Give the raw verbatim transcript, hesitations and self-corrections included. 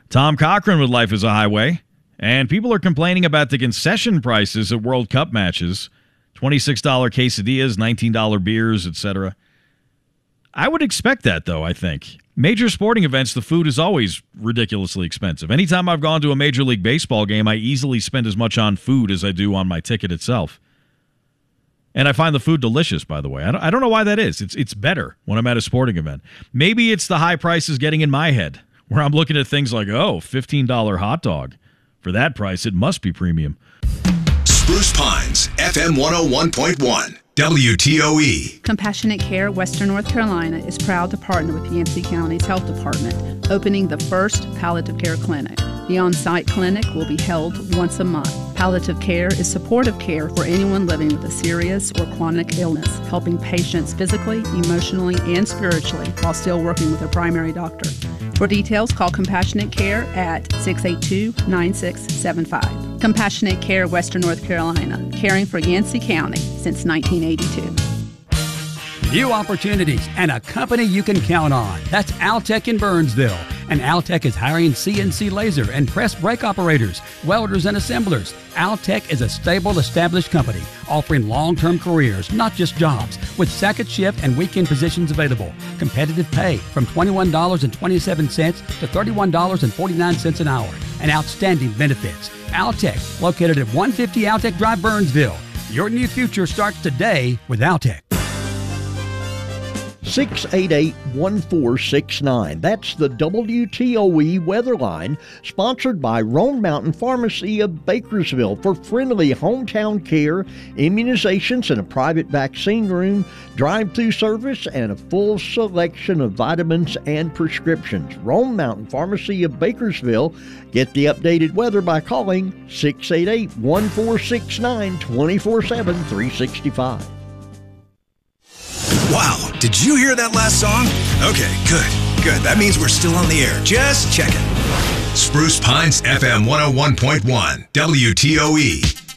Tom Cochran with Life is a Highway. And people are complaining about the concession prices at World Cup matches. twenty-six dollars quesadillas, nineteen dollars beers, et cetera. I would expect that, though, I think. Major sporting events, the food is always ridiculously expensive. Anytime I've gone to a Major League Baseball game, I easily spend as much on food as I do on my ticket itself. And I find the food delicious, by the way. I don't, I don't know why that is. It's, it's better when I'm at a sporting event. Maybe it's the high prices getting in my head, where I'm looking at things like, oh, fifteen dollars hot dog. For that price, it must be premium. Spruce Pines, F M one oh one point one, W T O E. Compassionate Care Western North Carolina is proud to partner with Yancey County's Health Department, opening the first palliative care clinic. The on-site clinic will be held once a month. Palliative care is supportive care for anyone living with a serious or chronic illness, helping patients physically, emotionally, and spiritually while still working with a primary doctor. For details, call Compassionate Care at six eight two, nine six seven five. Compassionate Care Western North Carolina, caring for Yancey County since nineteen eighty-two. New opportunities and a company you can count on. That's Altec in Burnsville. And Altec is hiring C N C laser and press brake operators, welders, and assemblers. Altec is a stable, established company offering long-term careers, not just jobs, with second shift and weekend positions available. Competitive pay from twenty-one dollars and twenty-seven cents to thirty-one dollars and forty-nine cents an hour. And outstanding benefits. Altec, located at one fifty Altec Drive, Burnsville. Your new future starts today with Altec. six eight eight, one four six nine. That's the W T O E weather line, sponsored by Roan Mountain Pharmacy of Bakersville for friendly hometown care, immunizations and a private vaccine room, drive-through service, and a full selection of vitamins and prescriptions. Roan Mountain Pharmacy of Bakersville. Get the updated weather by calling six eight eight, one four six nine, two four seven, three six five. Wow, did you hear that last song? Okay, good, good. That means we're still on the air. Just checking. Spruce Pines, F M one oh one point one, W T O E.